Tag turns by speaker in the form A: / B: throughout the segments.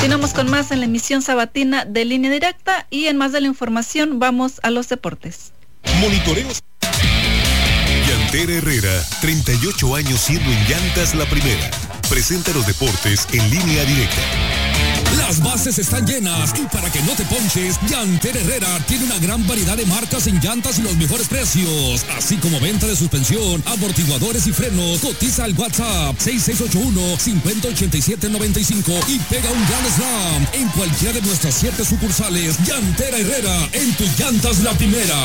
A: Continuamos con más en la emisión sabatina de Línea Directa y en más de la información vamos a los deportes.
B: Monitoreos. Llantera Herrera, 38 años siendo en llantas la primera. Presenta los deportes en Línea Directa.
C: Las bases están llenas y para que no te ponches, Llantera Herrera tiene una gran variedad de marcas en llantas y los mejores precios, así como venta de suspensión, amortiguadores y frenos. Cotiza al WhatsApp 6681-508795 y pega un gran slam en cualquiera de nuestras 7 sucursales. Llantera Herrera, en tus llantas la primera.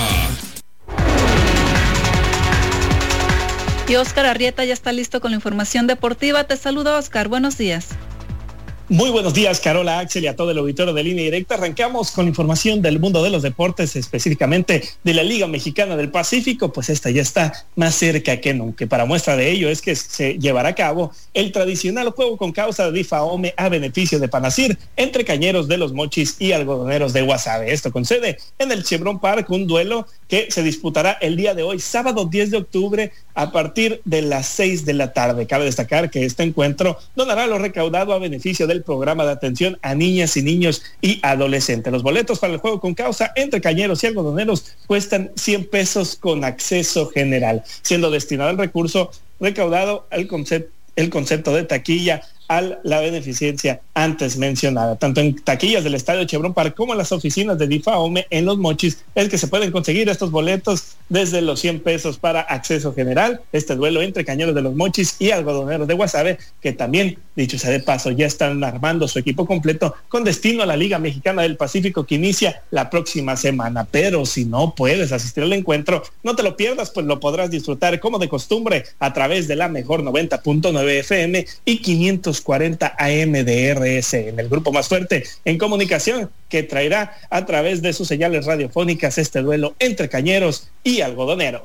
A: Y Oscar Arrieta ya está listo con la información deportiva. Te saluda Oscar, buenos días.
D: Muy buenos días, Carola, Axel y a todo el auditorio de Línea Directa. Arrancamos con información del mundo de los deportes, específicamente de la Liga Mexicana del Pacífico, pues esta ya está más cerca que nunca. Para muestra de ello es que se llevará a cabo el tradicional juego con causa de Difahome a beneficio de Panasir entre Cañeros de los Mochis y Algodoneros de Guasave. Esto con sede en el Chevron Park, un duelo que se disputará el día de hoy, sábado 10 de octubre, a partir de las 6 de la tarde. Cabe destacar que este encuentro donará lo recaudado a beneficio del programa de atención a niñas y niños y adolescentes. Los boletos para el juego con causa entre Cañeros y Algodoneros cuestan 100 pesos con acceso general, siendo destinado el recurso recaudado al concepto de taquilla a la beneficencia antes mencionada. Tanto en taquillas del Estadio Chevron Park como en las oficinas de Difahome en Los Mochis es que se pueden conseguir estos boletos desde los 100 pesos para acceso general. Este duelo entre Cañeros de los Mochis y Algodoneros de Guasave, que también, dicho sea de paso, ya están armando su equipo completo con destino a la Liga Mexicana del Pacífico que inicia la próxima semana. Pero si no puedes asistir al encuentro, no te lo pierdas, pues lo podrás disfrutar como de costumbre a través de la mejor 90.9 FM y 540 AM de RS, en el grupo más fuerte en comunicación, que traerá a través de sus señales radiofónicas este duelo entre Cañeros y Algodoneros.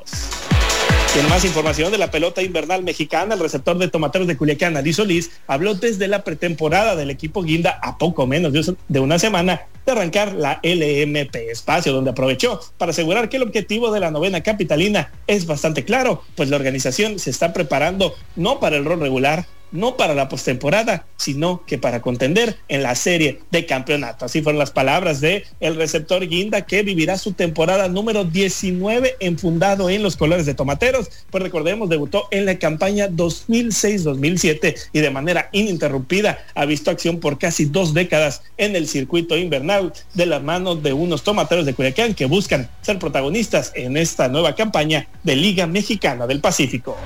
D: En más información de la pelota invernal mexicana, el receptor de Tomateros de Culiacán, Adi Solís, habló desde la pretemporada del equipo guinda a poco menos de una semana de arrancar la LMP, espacio donde aprovechó para asegurar que el objetivo de la novena capitalina es bastante claro, pues la organización se está preparando no para el rol regular, no para la postemporada, sino que para contender en la serie de campeonato. Así fueron las palabras de el receptor guinda, que vivirá su temporada número 19 enfundado en los colores de Tomateros. Pues recordemos, debutó en la campaña 2006-2007 y de manera ininterrumpida ha visto acción por casi 2 décadas en el circuito invernal de las manos de unos Tomateros de Culiacán que buscan ser protagonistas en esta nueva campaña de Liga Mexicana del Pacífico.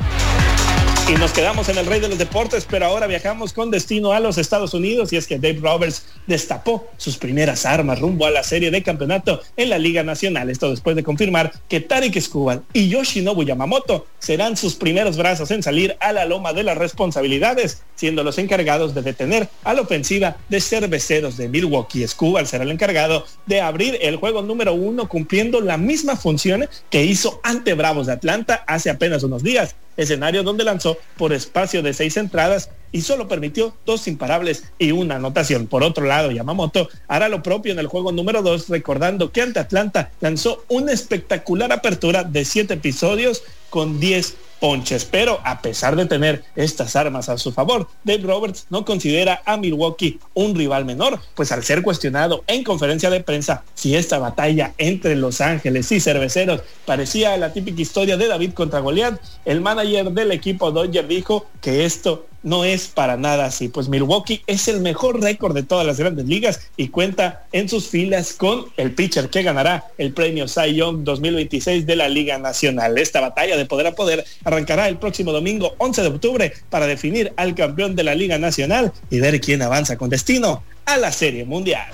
D: Y nos quedamos en el rey de los deportes, pero ahora viajamos con destino a los Estados Unidos, y es que Dave Roberts destapó sus primeras armas rumbo a la serie de campeonato en la Liga Nacional. Esto después de confirmar que Tarik Skubal y Yoshinobu Yamamoto serán sus primeros brazos en salir a la loma de las responsabilidades, siendo los encargados de detener a la ofensiva de Cerveceros de Milwaukee. Skubal será el encargado de abrir el juego número 1, cumpliendo la misma función que hizo ante Bravos de Atlanta hace apenas unos días, escenario donde lanzó por espacio de 6 entradas y solo permitió 2 imparables y una anotación. Por otro lado, Yamamoto hará lo propio en el juego número 2, recordando que ante Atlanta lanzó una espectacular apertura de 7 episodios con 10 ponches, pero a pesar de tener estas armas a su favor, Dave Roberts no considera a Milwaukee un rival menor, pues al ser cuestionado en conferencia de prensa si esta batalla entre Los Ángeles y Cerveceros parecía la típica historia de David contra Goliat, el manager del equipo Dodger dijo que esto no es para nada así, pues Milwaukee es el mejor récord de todas las grandes ligas y cuenta en sus filas con el pitcher que ganará el premio Cy Young 2026 de la Liga Nacional. Esta batalla de poder a poder arrancará el próximo domingo 11 de octubre para definir al campeón de la Liga Nacional y ver quién avanza con destino a la Serie Mundial.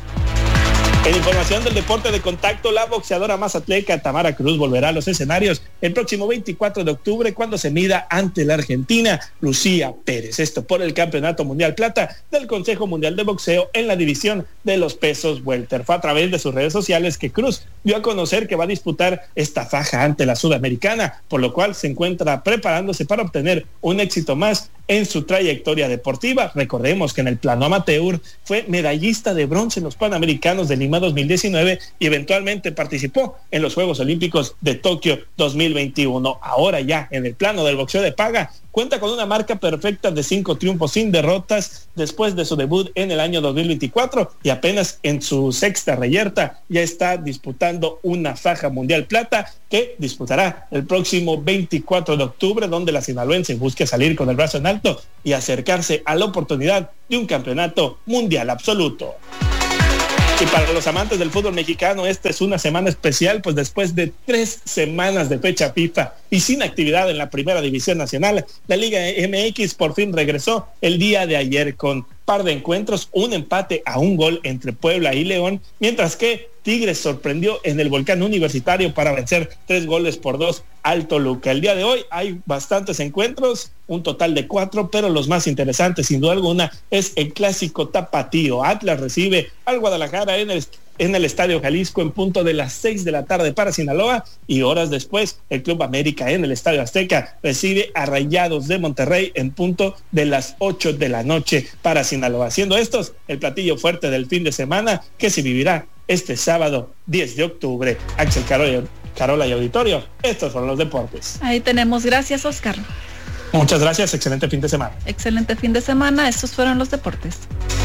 D: En información del deporte de contacto, la boxeadora mazatleca Tamara Cruz volverá a los escenarios el próximo 24 de octubre cuando se mida ante la argentina Lucía Pérez. Esto por el Campeonato Mundial Plata del Consejo Mundial de Boxeo en la división de los pesos welter. Fue a través de sus redes sociales que Cruz dio a conocer que va a disputar esta faja ante la sudamericana, por lo cual se encuentra preparándose para obtener un éxito más en su trayectoria deportiva. Recordemos que en el plano amateur fue medallista de bronce en los Panamericanos de Lima 2019 y eventualmente participó en los Juegos Olímpicos de Tokio 2021. Ahora ya en el plano del boxeo de paga, cuenta con una marca perfecta de 5 triunfos sin derrotas después de su debut en el año 2024 y apenas en su sexta reyerta ya está disputando una faja mundial plata que disputará el próximo 24 de octubre, donde la sinaloense busque salir con el brazo en alto y acercarse a la oportunidad de un campeonato mundial absoluto. Y para los amantes del fútbol mexicano, esta es una semana especial, pues después de 3 semanas de fecha FIFA y sin actividad en la Primera División Nacional, la Liga MX por fin regresó el día de ayer con par de encuentros, un empate a 1 gol entre Puebla y León, mientras que Tigres sorprendió en el Volcán Universitario para vencer 3-2 al Toluca. El día de hoy hay bastantes encuentros, un total de 4, pero los más interesantes, sin duda alguna, es el clásico tapatío. Atlas recibe al Guadalajara en el Estadio Jalisco en punto de las 6 de la tarde para Sinaloa, y horas después el Club América en el Estadio Azteca recibe a Rayados de Monterrey en punto de las 8 de la noche para Sinaloa, siendo estos el platillo fuerte del fin de semana que se vivirá este sábado 10 de octubre. Axel, Carola y auditorio, estos son los deportes.
A: Ahí tenemos, gracias Oscar.
D: Muchas gracias, excelente fin de semana.
A: Excelente fin de semana, estos fueron los deportes.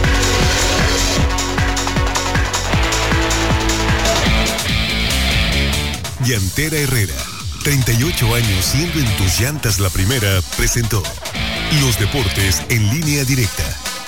B: Llantera Herrera, 38 años siendo en tus llantas la primera, presentó Los Deportes en Línea Directa.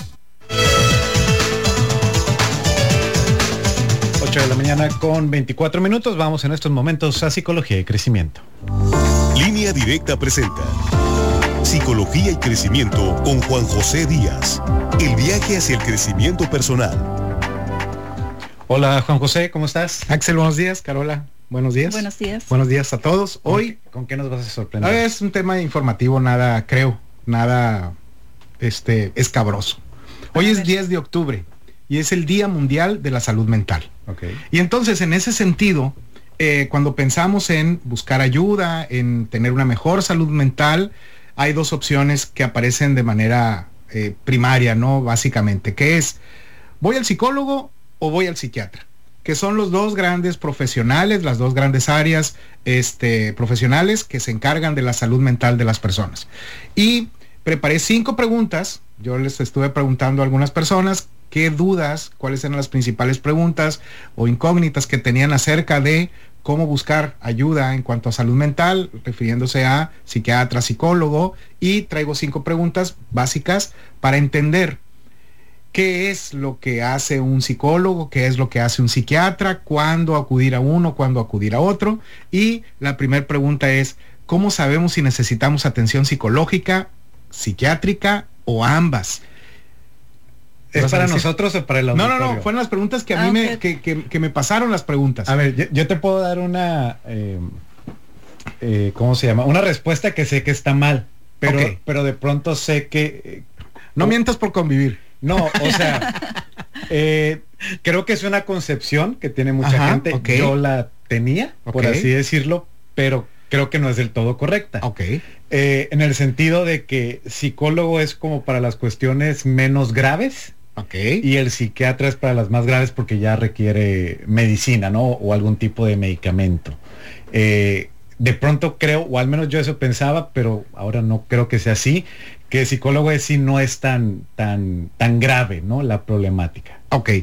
E: 8 de la mañana con 24 minutos. Vamos en estos momentos a Psicología y Crecimiento.
B: Línea Directa presenta Psicología y Crecimiento con Juan José Díaz. El viaje hacia el crecimiento personal.
E: Hola Juan José, ¿cómo estás?
F: Axel, buenos días. Carola, buenos días.
A: Buenos días.
F: Buenos días a todos. Hoy,
E: ¿con qué nos vas a sorprender?
F: Es un tema informativo, nada escabroso. Hoy es 10 de octubre y es el Día Mundial de la Salud Mental.
E: Okay.
F: Y entonces, en ese sentido, cuando pensamos en buscar ayuda, en tener una mejor salud mental, hay 2 opciones que aparecen de manera primaria, ¿no? Básicamente, que es, ¿voy al psicólogo o voy al psiquiatra? Que son los 2 grandes profesionales, las 2 grandes áreas profesionales que se encargan de la salud mental de las personas. Y preparé 5 preguntas. Yo les estuve preguntando a algunas personas qué dudas, cuáles eran las principales preguntas o incógnitas que tenían acerca de cómo buscar ayuda en cuanto a salud mental, refiriéndose a psiquiatra, psicólogo, y traigo 5 preguntas básicas para entender qué es lo que hace un psicólogo, qué es lo que hace un psiquiatra, cuándo acudir a uno, cuándo acudir a otro. Y la primera pregunta es, ¿cómo sabemos si necesitamos atención psicológica, psiquiátrica o ambas?
E: ¿Es para nosotros o para el auditorio?
F: No, fueron las preguntas que a mí que me pasaron las preguntas.
E: A ver, yo te puedo dar una, ¿cómo se llama? Una respuesta que sé que está mal, pero de pronto sé que...
F: no mientas por convivir.
E: No, o sea, creo que es una concepción que tiene mucha gente.
F: Okay.
E: Yo la tenía, por así decirlo, pero creo que no es del todo correcta. En el sentido de que psicólogo es como para las cuestiones menos graves. Y el psiquiatra es para las más graves porque ya requiere medicina, ¿no? O algún tipo de medicamento. De pronto creo, o al menos yo eso pensaba, pero ahora no creo que sea así, que el psicólogo en sí no es tan grave, ¿no? La problemática.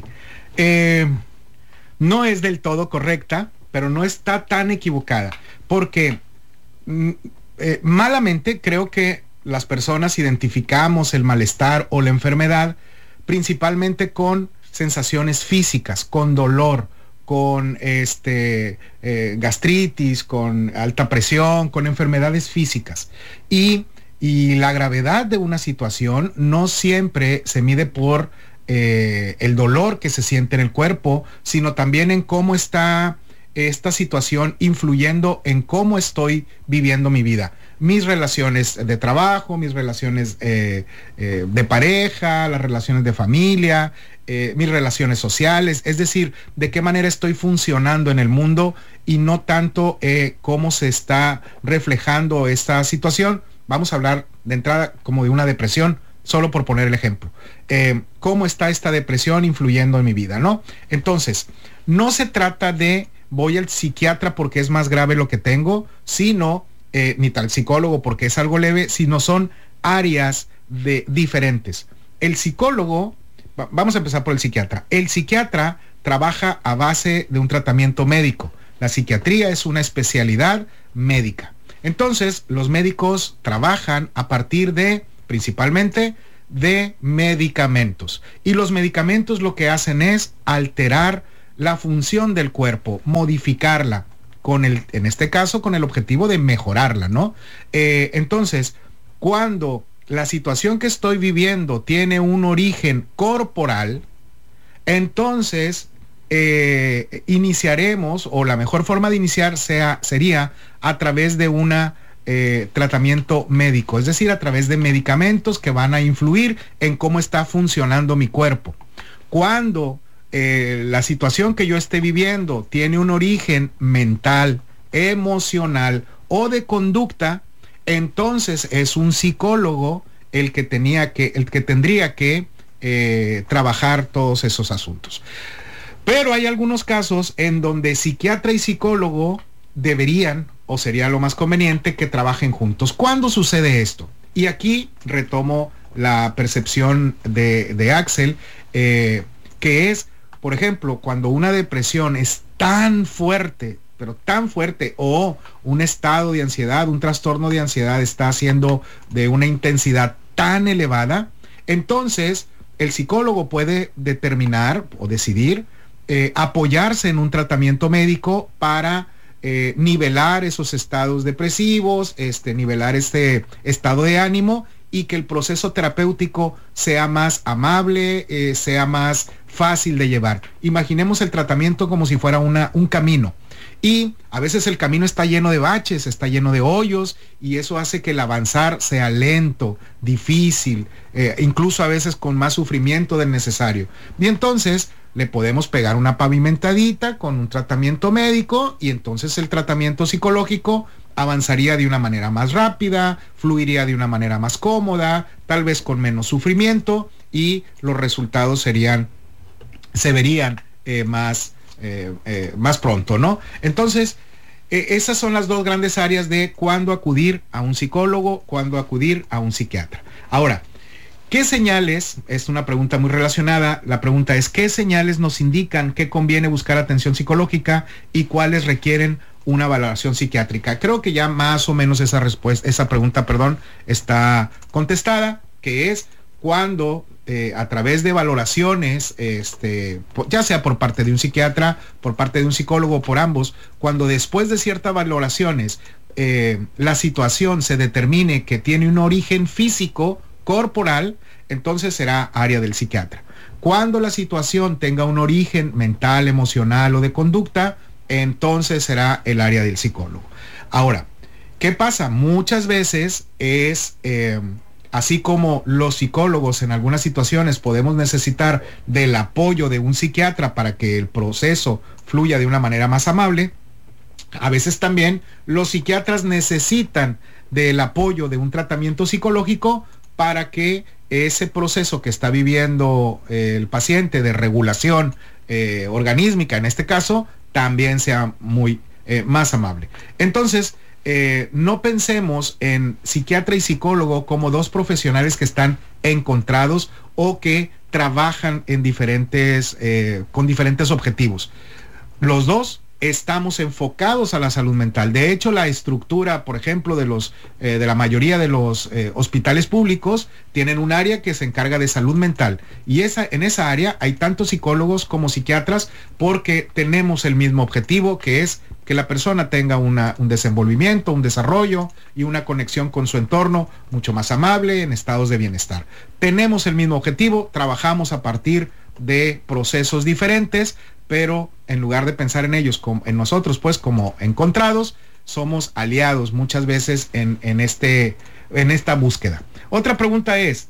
F: No es del todo correcta, pero no está tan equivocada, porque malamente creo que las personas identificamos el malestar o la enfermedad principalmente con sensaciones físicas, con dolor, con gastritis, con alta presión, con enfermedades físicas. Y la gravedad de una situación no siempre se mide por el dolor que se siente en el cuerpo, sino también en cómo está esta situación influyendo en cómo estoy viviendo mi vida. Mis relaciones de trabajo, mis relaciones de pareja, las relaciones de familia, mis relaciones sociales, es decir, de qué manera estoy funcionando en el mundo y no tanto cómo se está reflejando esta situación. Vamos a hablar de entrada como de una depresión, solo por poner el ejemplo. ¿Cómo está esta depresión influyendo en mi vida, no? Entonces, no se trata de voy al psiquiatra porque es más grave lo que tengo, sino ni tal psicólogo porque es algo leve, sino son áreas diferentes. El psicólogo, vamos a empezar por el psiquiatra. El psiquiatra trabaja a base de un tratamiento médico. La psiquiatría es una especialidad médica. Entonces, los médicos trabajan a partir de, principalmente, de medicamentos. Y los medicamentos lo que hacen es alterar la función del cuerpo, modificarla, en este caso, con el objetivo de mejorarla, ¿no? Entonces, cuando la situación que estoy viviendo tiene un origen corporal, entonces iniciaremos, o la mejor forma de iniciar sería a través de un tratamiento médico, es decir, a través de medicamentos que van a influir en cómo está funcionando mi cuerpo. Cuando la situación que yo esté viviendo tiene un origen mental, emocional o de conducta, entonces es un psicólogo el que tendría que trabajar todos esos asuntos. Pero hay algunos casos en donde psiquiatra y psicólogo deberían, o sería lo más conveniente, que trabajen juntos. ¿Cuándo sucede esto? Y aquí retomo la percepción de Axel, que es, por ejemplo, cuando una depresión es tan fuerte, pero tan fuerte, o un estado de ansiedad, un trastorno de ansiedad está siendo de una intensidad tan elevada, entonces el psicólogo puede determinar o decidir apoyarse en un tratamiento médico para nivelar esos estados depresivos, nivelar este estado de ánimo, y que el proceso terapéutico sea más amable, sea más fácil de llevar. Imaginemos el tratamiento como si fuera un camino. Y a veces el camino está lleno de baches, está lleno de hoyos, y eso hace que el avanzar sea lento, difícil, incluso a veces con más sufrimiento del necesario. Y entonces le podemos pegar una pavimentadita con un tratamiento médico, y entonces el tratamiento psicológico avanzaría de una manera más rápida, fluiría de una manera más cómoda, tal vez con menos sufrimiento, y los resultados se verían más pronto, ¿no? Entonces, esas son las dos grandes áreas de cuándo acudir a un psicólogo, cuándo acudir a un psiquiatra. Ahora, ¿qué señales? Es una pregunta muy relacionada. La pregunta es, ¿qué señales nos indican que conviene buscar atención psicológica y cuáles requieren una valoración psiquiátrica? Creo que ya más o menos esa pregunta está contestada, que es cuando a través de valoraciones, ya sea por parte de un psiquiatra, por parte de un psicólogo, por ambos, cuando después de ciertas valoraciones la situación se determine que tiene un origen físico, corporal, entonces será área del psiquiatra. Cuando la situación tenga un origen mental, emocional o de conducta, entonces será el área del psicólogo. Ahora, ¿qué pasa? Muchas veces es, así como los psicólogos en algunas situaciones podemos necesitar del apoyo de un psiquiatra para que el proceso fluya de una manera más amable, a veces también los psiquiatras necesitan del apoyo de un tratamiento psicológico para que ese proceso que está viviendo el paciente de regulación organísmica, en este caso, también sea más amable. Entonces, no pensemos en psiquiatra y psicólogo como dos profesionales que están encontrados o que trabajan en con diferentes objetivos. Los dos estamos enfocados a la salud mental. De hecho, la estructura, por ejemplo, de la mayoría de los hospitales públicos tienen un área que se encarga de salud mental. Y en esa área hay tanto psicólogos como psiquiatras, porque tenemos el mismo objetivo, que es que la persona tenga un desenvolvimiento, un desarrollo y una conexión con su entorno mucho más amable, en estados de bienestar. Tenemos el mismo objetivo, trabajamos a partir de procesos diferentes, pero en lugar de pensar en ellos, en nosotros, pues como encontrados, somos aliados muchas veces en esta búsqueda. Otra pregunta es,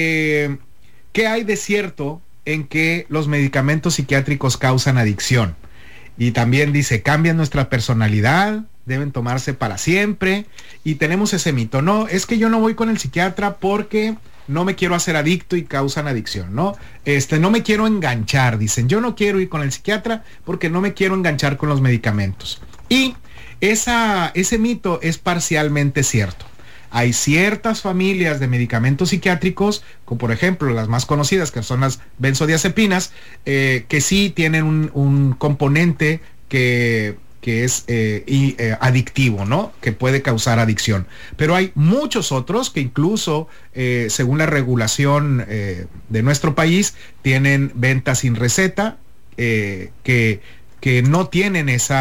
F: ¿qué hay de cierto en que los medicamentos psiquiátricos causan adicción? Y también dice, cambian nuestra personalidad, deben tomarse para siempre, y tenemos ese mito, no, es que yo no voy con el psiquiatra porque no me quiero hacer adicto y causan adicción, ¿no? No me quiero enganchar, dicen, yo no quiero ir con el psiquiatra porque no me quiero enganchar con los medicamentos. Y Ese mito es parcialmente cierto. Hay ciertas familias de medicamentos psiquiátricos, como por ejemplo las más conocidas, que son las benzodiazepinas, que sí tienen un componente que es adictivo, ¿no? Que puede causar adicción. Pero hay muchos otros que incluso, según la regulación de nuestro país, tienen venta sin receta, que no tienen esa